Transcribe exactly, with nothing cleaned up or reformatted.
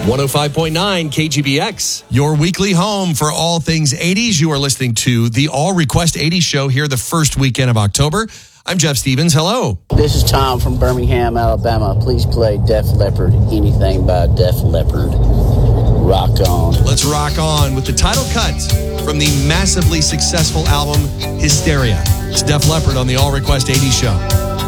one oh five point nine K G B X. Your weekly home for all things eighties. You are listening to the All Request eighties show here the first weekend of October. I'm Jeff Stevens. Hello. This is Tom from Birmingham, Alabama. Please play Def Leppard, anything by Def Leppard. Rock on. Let's rock on with the title cut from the massively successful album Hysteria. It's Def Leppard on the All Request eighties show.